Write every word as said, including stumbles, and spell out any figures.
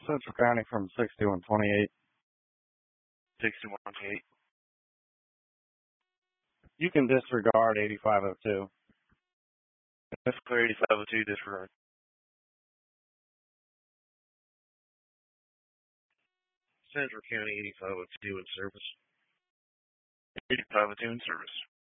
Central County from sixty-one twenty-eight. sixty-one twenty-eight. You can disregard eighty-five oh two. That's clear. eighty-five oh two, disregard. Central County eighty-five oh two in service. eighty-five oh two in service.